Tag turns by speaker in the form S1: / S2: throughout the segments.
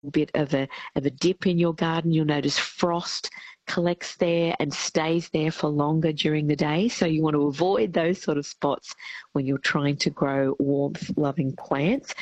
S1: bit of a dip in your garden, you'll notice frost collects there and stays there for longer during the day. So you want to avoid those sort of spots when you're trying to grow warmth-loving plants.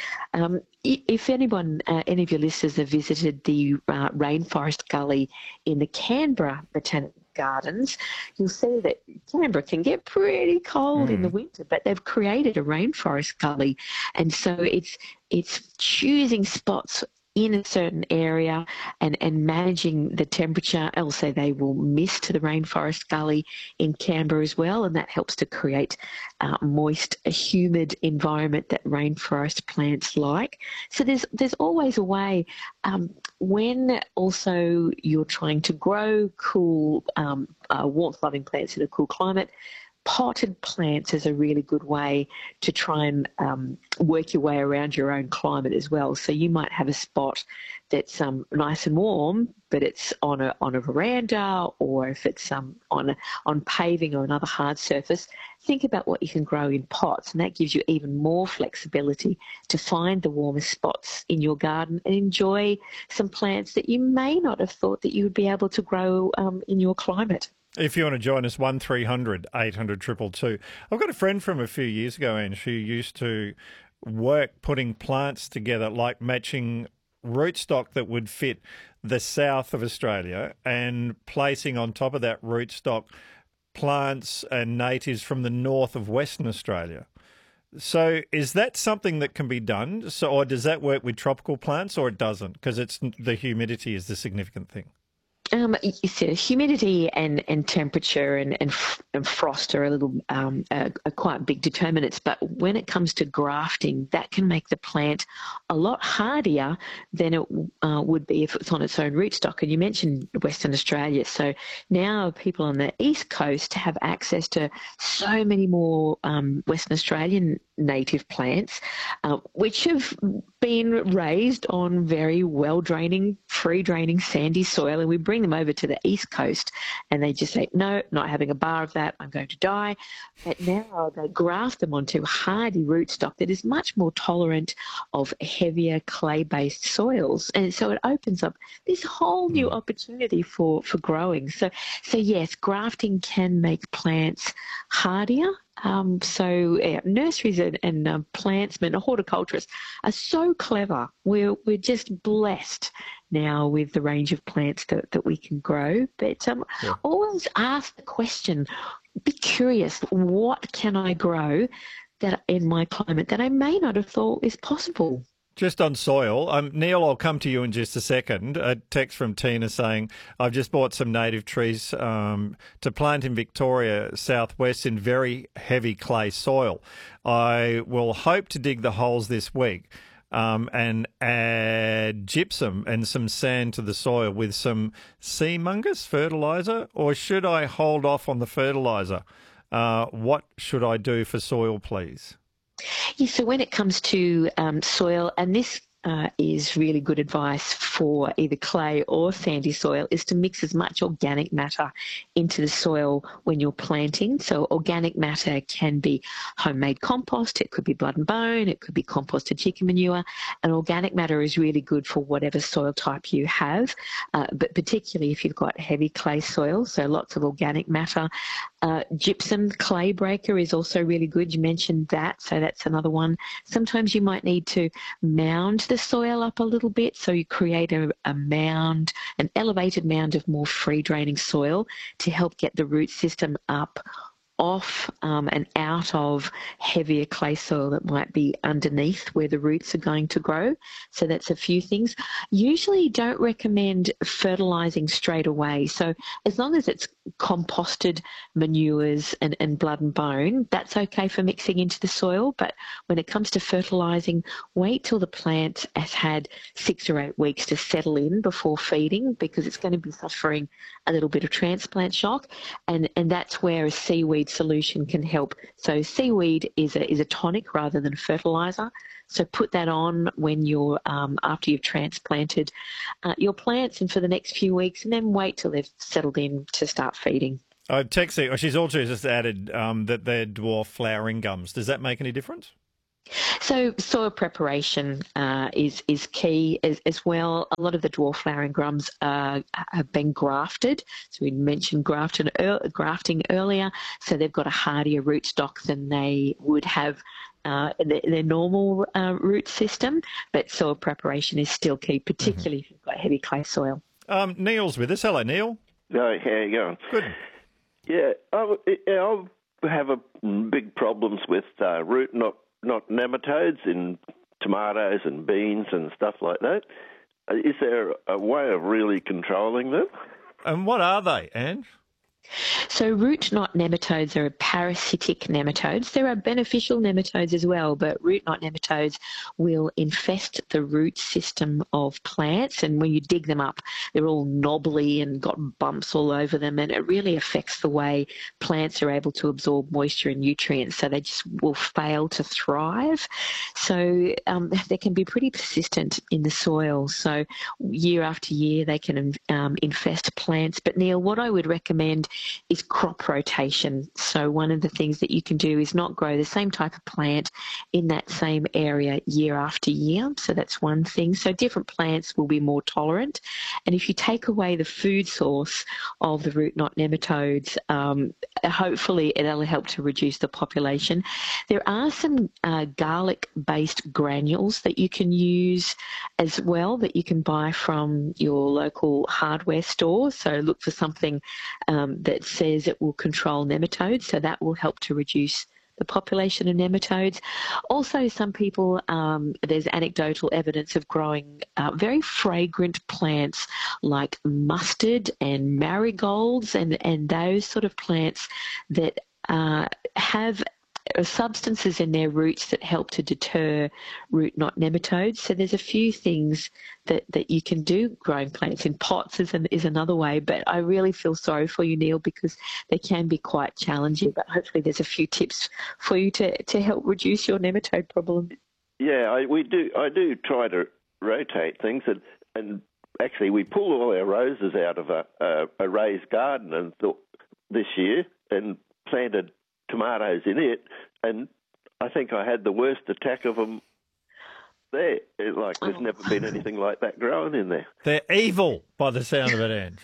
S1: If anyone, any of your listeners have visited the Rainforest Gully in the Canberra Botanic Gardens, you'll see that Canberra can get pretty cold in the winter, but they've created a rainforest gully, and so it's choosing spots in a certain area and managing the temperature. Also, they will mist the rainforest gully in Canberra as well, and that helps to create moist, a humid environment that rainforest plants like. So there's always a way. When also you're trying to grow cool, warmth-loving plants in a cool climate, potted plants is a really good way to try and work your way around your own climate as well. So you might have a spot that's nice and warm, but it's on a veranda, or if it's on paving or another hard surface. Think about what you can grow in pots, and that gives you even more flexibility to find the warmest spots in your garden and enjoy some plants that you may not have thought that you would be able to grow in your climate.
S2: If you want to join us, 1300 800 222. I've got a friend from a few years ago, and she used to work putting plants together, like matching rootstock that would fit the south of Australia and placing on top of that rootstock plants and natives from the north of Western Australia. So is that something that can be done? So, or does that work with tropical plants, or it doesn't? Because it's the humidity is the significant thing.
S1: You said humidity and temperature and frost are a little are quite big determinants. But when it comes to grafting, that can make the plant a lot hardier than it would be if it's on its own rootstock. And you mentioned Western Australia, so now people on the east coast have access to so many more Western Australian native plants, which have been raised on very well-draining, free-draining, sandy soil, and we bring them over to the east coast, and they just say, no, not having a bar of that, I'm going to die. But now they graft them onto hardy rootstock that is much more tolerant of heavier clay-based soils, and so it opens up this whole new opportunity for growing. So yes, grafting can make plants hardier. Nurseries and plantsmen, horticulturists are so clever. We're just blessed now with the range of plants that we can grow. But always ask the question, be curious, what can I grow that in my climate that I may not have thought is possible?
S2: Just on soil, Neil, I'll come to you in just a second. A text from Tina saying, I've just bought some native trees to plant in Victoria southwest in very heavy clay soil. I will hope to dig the holes this week and add gypsum and some sand to the soil with some sea mungus fertiliser, or should I hold off on the fertiliser? What should I do for soil, please?
S1: Yeah, so when it comes to soil, and this is really good advice for either clay or sandy soil, is to mix as much organic matter into the soil when you're planting. So organic matter can be homemade compost, it could be blood and bone, it could be composted chicken manure, and organic matter is really good for whatever soil type you have, but particularly if you've got heavy clay soil, so lots of organic matter. Gypsum clay breaker is also really good. You mentioned that, so that's another one. Sometimes you might need to mound the soil up a little bit, so you create a mound, an elevated mound of more free draining soil to help get the root system up off and out of heavier clay soil that might be underneath where the roots are going to grow. So that's a few things. Usually don't recommend fertilising straight away. So as long as it's composted manures and blood and bone, that's okay for mixing into the soil. But when it comes to fertilising, wait till the plant has had 6 or 8 weeks to settle in before feeding, because it's going to be suffering a little bit of transplant shock, and that's where a seaweed solution can help. So seaweed is a tonic rather than a fertiliser. So put that on when you're after you've transplanted your plants and for the next few weeks, and then wait till they've settled in to start feeding.
S2: Texie, she's also just added that they're dwarf flowering gums. Does that make any difference?
S1: So soil preparation is key as well. A lot of the dwarf flowering grums have been grafted. So we mentioned grafting earlier. So they've got a hardier rootstock than they would have their normal root system. But soil preparation is still key, particularly if you've got heavy clay soil.
S2: Neil's with us. Hello, Neil.
S3: Oh, how you going?
S2: Good.
S3: Yeah, I have big problems with root knot nematodes in tomatoes and beans and stuff like that. Is there a way of really controlling them?
S2: And what are they, Ange?
S1: So root knot nematodes are parasitic nematodes. There are beneficial nematodes as well, but root knot nematodes will infest the root system of plants, and when you dig them up, they're all knobbly and got bumps all over them, and it really affects the way plants are able to absorb moisture and nutrients, so they just will fail to thrive. So they can be pretty persistent in the soil. So year after year, they can infest plants. But Neil, what I would recommend is crop rotation. So one of the things that you can do is not grow the same type of plant in that same area year after year. So that's one thing. So different plants will be more tolerant. And if you take away the food source of the root knot nematodes, hopefully it'll help to reduce the population. There are some garlic-based granules that you can use as well, that you can buy from your local hardware store. So look for something that says it will control nematodes, so that will help to reduce the population of nematodes. Also, some people, there's anecdotal evidence of growing very fragrant plants like mustard and marigolds and those sort of plants that have substances in their roots that help to deter root knot nematodes. So there's a few things that you can do. Growing plants in pots is another way, but I really feel sorry for you, Neil, because they can be quite challenging, but hopefully there's a few tips for you to help reduce your nematode problem.
S3: Yeah, I do try to rotate things, and actually we pulled all our roses out of a raised garden and this year and planted tomatoes in it, and I think I had the worst attack of them there. There's never been anything like that growing in there.
S2: They're evil by the sound of it, Ange.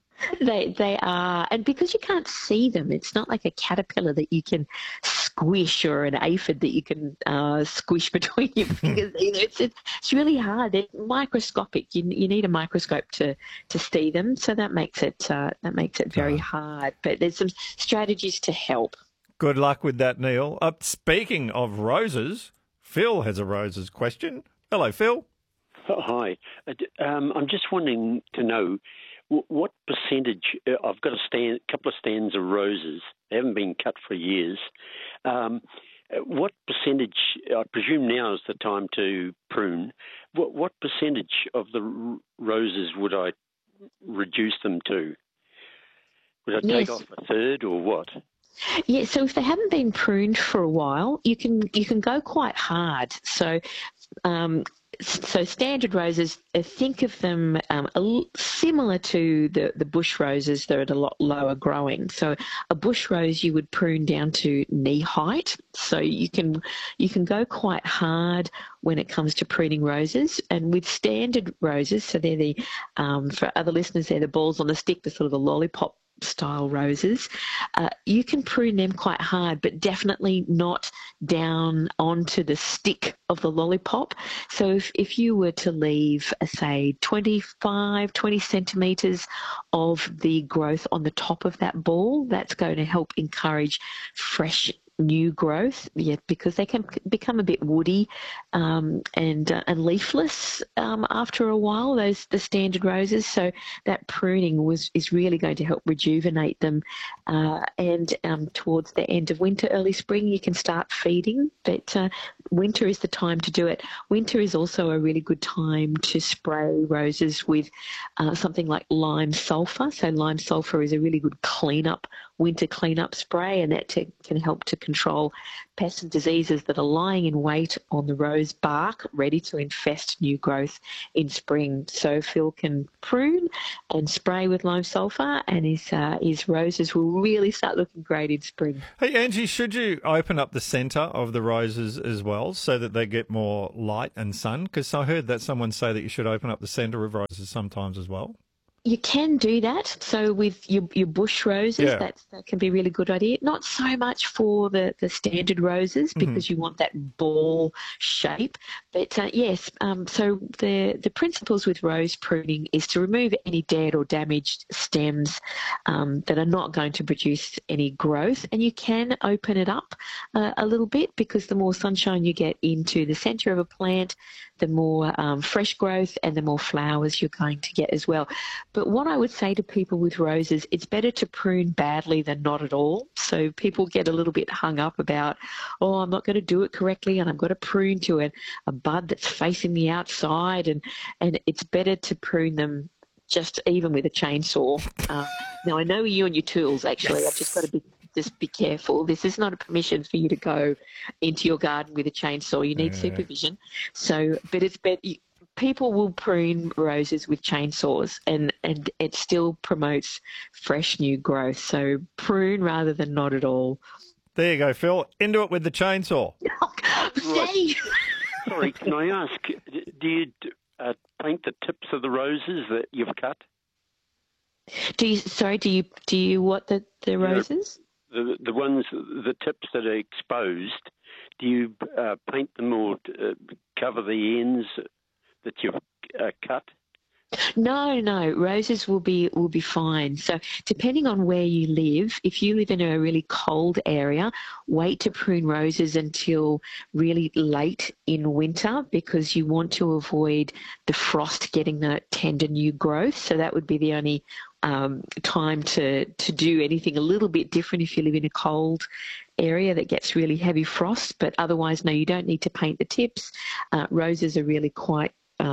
S1: They are, and because you can't see them, it's not like a caterpillar that you can squish or an aphid that you can squish between your fingers either. It's really hard. They're microscopic. You need a microscope to see them, so that makes it very hard. But there's some strategies to help.
S2: Good luck with that, Neil. Speaking of roses, Phil has a roses question. Hello, Phil.
S4: Oh, hi. I'm just wanting to know what percentage. I've got a couple of stands of roses. They haven't been cut for years. What percentage? I presume now is the time to prune. What percentage of the roses would I reduce them to? Would I take off a third or what?
S1: Yeah, so if they haven't been pruned for a while, you can go quite hard. So standard roses, think of them similar to the bush roses. They're at a lot lower growing. So a bush rose you would prune down to knee height. So you can go quite hard when it comes to pruning roses. And with standard roses, so they're the for other listeners, they're the balls on the stick, the sort of the lollipop style roses, you can prune them quite hard, but definitely not down onto the stick of the lollipop. So if you were to leave, say, 20 centimetres of the growth on the top of that ball, that's going to help encourage fresh new growth, because they can become a bit woody and leafless after a while, the standard roses. So that pruning is really going to help rejuvenate them. And towards the end of winter, early spring, you can start feeding. But winter is the time to do it. Winter is also a really good time to spray roses with something like lime sulphur. So lime sulphur is a really good winter cleanup spray, and that can help to control pests and diseases that are lying in wait on the rose bark, ready to infest new growth in spring. So Phil can prune and spray with lime sulphur, and his roses will really start looking great in spring.
S2: Hey, Angie, should you open up the centre of the roses as well so that they get more light and sun? Because I heard that someone say that you should open up the centre of roses sometimes as well.
S1: You can do that. So with your bush roses,
S2: Yeah.
S1: that can be a really good idea. Not so much for the standard roses because you want that ball shape. But yes, so the principles with rose pruning is to remove any dead or damaged stems that are not going to produce any growth. And you can open it up a little bit, because the more sunshine you get into the centre of a plant, the more fresh growth and the more flowers you're going to get as well. But what I would say to people with roses, it's better to prune badly than not at all. So people get a little bit hung up about, oh, I'm not going to do it correctly and I've got to prune to a bud that's facing the outside, and it's better to prune them just even with a chainsaw. Now, I know you and your tools, actually. I've just got to be careful. This is not a permission for you to go into your garden with a chainsaw. You need supervision. So, but it's better. People will prune roses with chainsaws, and it still promotes fresh new growth. So prune rather than not at all.
S2: There you go, Phil. Into it with the chainsaw.
S4: Right. Sorry, can I ask, do you paint the tips of the roses that you've cut?
S1: Do you what the roses?
S4: The ones, the tips that are exposed, do you paint them or cover the ends that you've cut?
S1: No. Roses will be fine. So depending on where you live, if you live in a really cold area, wait to prune roses until really late in winter, because you want to avoid the frost getting that tender new growth. So that would be the only time to do anything a little bit different if you live in a cold area that gets really heavy frost. But otherwise, no, you don't need to paint the tips. Roses are really quite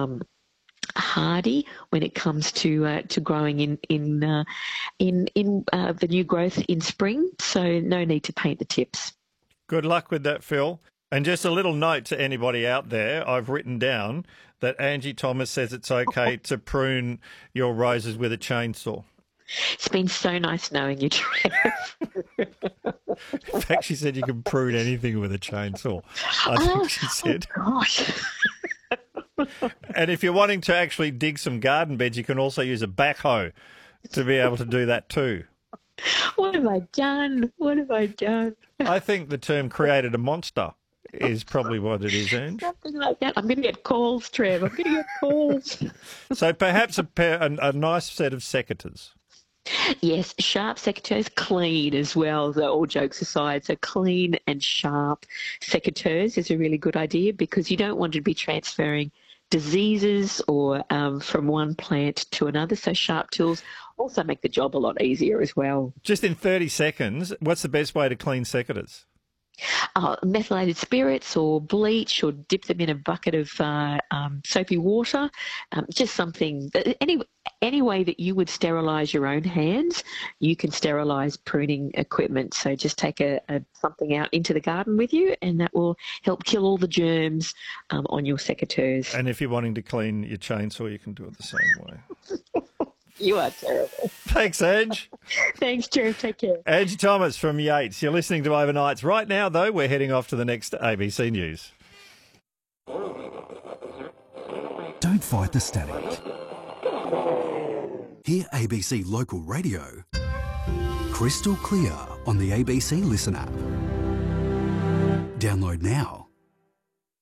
S1: hardy when it comes to growing in the new growth in spring. So no need to paint the tips.
S2: Good luck with that, Phil. And just a little note to anybody out there, I've written down that Angie Thomas says it's okay to prune your roses with a chainsaw.
S1: It's been so nice knowing you, Trev.
S2: In fact, she said you can prune anything with a chainsaw, I think she said.
S1: Oh, gosh.
S2: And if you're wanting to actually dig some garden beds, you can also use a backhoe to be able to do that too.
S1: What have I done?
S2: I think the term created a monster is probably what it is, Ange.
S1: Something like that. I'm going to get calls, Trev. I'm going to get calls.
S2: So perhaps a nice set of secateurs.
S1: Yes, sharp secateurs, clean as well, though, all jokes aside. So clean and sharp secateurs is a really good idea, because you don't want to be transferring diseases or from one plant to another. So sharp tools also make the job a lot easier as well.
S2: Just in 30 seconds, what's the best way to clean secateurs?
S1: Methylated spirits or bleach, or dip them in a bucket of soapy water. Just something, any way that you would sterilise your own hands, you can sterilise pruning equipment. So just take something out into the garden with you, and that will help kill all the germs on your secateurs.
S2: And if you're wanting to clean your chainsaw, you can do it the same way.
S1: You are terrible.
S2: Thanks, Ange.
S1: Thanks, Trev. Take care.
S2: Angie Thomas from Yates. You're listening to Overnights. Right now, though, we're heading off to the next ABC News.
S5: Don't fight the static. Hear ABC Local Radio crystal clear on the ABC Listen app. Download now.